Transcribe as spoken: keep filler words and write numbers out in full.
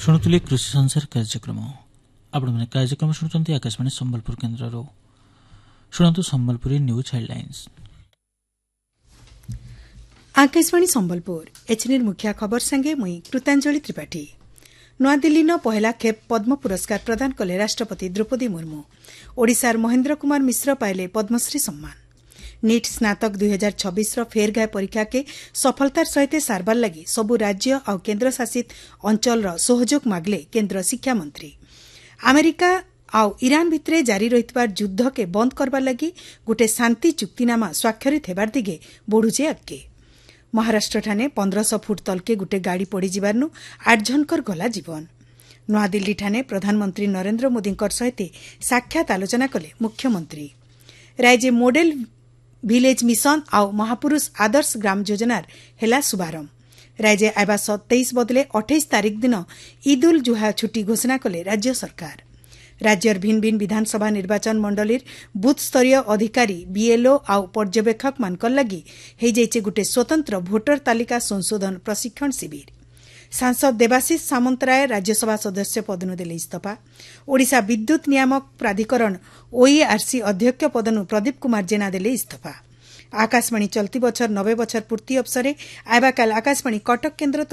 शुणुले कृषि संसार कार्यक्रम आपण मैंने कार्यक्रम शुणुंट आकाशवाणी संबलपुर केन्द्र शुणु संबलपुरी न्यूज हेडलाइंस। आकाशवाणी संबलपुर एचएनर मुख्य खबर संगे मुई कृतांजलि त्रिपाठी। नूआदिल्ली न पहला खेप पद्म पुरस्कार प्रदान कले राष्ट्रपति द्रौपदी मुर्मू। ओडिशार महेन्द्र कुमार मिश्र पाइले पद्मश्री सम्मान। नीट स्नातक दुई हजार छब्बीस फेरघाय परीक्षा के सफलतार सहित सारबार लगी सबु राज्य और केन्द्र शासित अंचल सहयोग मागले केन्द्र शिक्षा मंत्री। अमेरिका आउ ईरान भितरे जारी रहितबार युद्ध के बंद करबार लगी गोटे शांति चुक्तिनामा स्वाक्षरित हेबार दिगे बढ़ुचे आगे। महाराष्ट्र ठाने पंद्रह सौ फुट तलके गोटे गाड़ी पड़ी जिबारनु आठ जनकर गला जीवन। नूआदिल्ली ठाने प्रधानमंत्री नरेंद्र मोदींकर सहित साक्षात आलोचना कले मुख्यमंत्री। राज्य मॉडल विलेज मिशन आउ महापुरुष आदर्श ग्राम योजनार हेला शुभारंभ। राज्य आइबा सत्ताईस बदले अठाईस तारीख दिन ईद उल जुहा छुट्टी घोषणा कले राज्य सरकार। राज्यर भिन्न भिन्न विधानसभा निर्वाचन मंडलीर बूथ स्तरीय अधिकारी बीएलओ आउ पर्यवेक्षक मानकर लगी हो जाइए गोटे स्वतंत्र भोटर तालिका संशोधन प्रशिक्षण शिविर। सांसद देवाशीष सामंतराय राज्यसभा सदस्य पदनु देले इस्तफा। ओडिशा विद्युत नियामक प्राधिकरण ओईआरसी अध्यक्ष पदनु प्रदीप कुमार जेना देले इस्तफा। आकाशवाणी चलती बछर नबे बछर पूर्ति अवसरे आइबा काल आकाशवाणी कटक केन्द्र